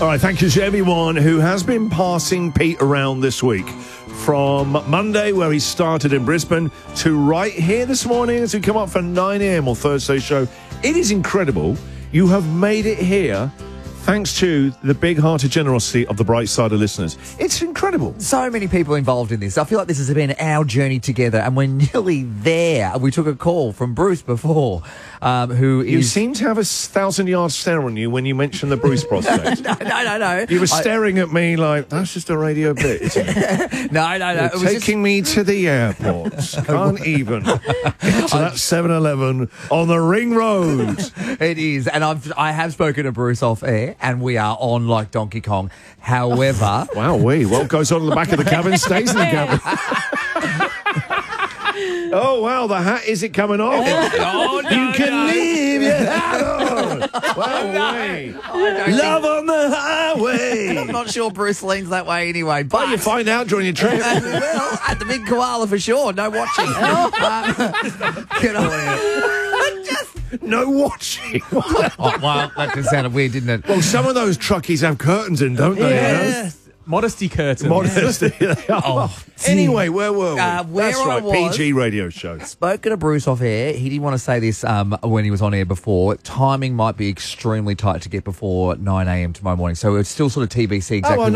All right, thank you to everyone who has been passing Pete around this week. From Monday, where he started in Brisbane, to right here this morning as we come up for 9 a.m. on Thursday's show. It is incredible. You have made it here thanks to the big-hearted generosity of the Bright Side of listeners. It's incredible. So many people involved in this. I feel like this has been our journey together, and we're nearly there. We took a call from Bruce before, who is... You seem to have a 1,000-yard stare on you when you mentioned the Bruce prospect. No. You were staring at me like, that's just a radio bit, isn't it? No. You're taking me to the airport. Can't even get to that 7-Eleven on the Ring Road. It is, and I have spoken to Bruce off air, and we are on like Donkey Kong. However... What goes on in the back of the cabin stays in the cabin. Oh, wow, the hat, is it coming off? You can leave your hat on. Love on the highway. I'm not sure Bruce leans that way anyway, but... Well, you find out during your trip. Well, at the Big Koala for sure, no watching. No watching. Well, that just sounded weird, didn't it? Well, some of those truckies have curtains in, don't they? Yes. Modesty curtains. Modesty. Anyway, where were we? Where That's I right, was- PG radio show. Spoken to Bruce off air. He didn't want to say this when he was on air before. Timing might be extremely tight to get before 9 a.m. tomorrow morning. So it's still sort of TBC exactly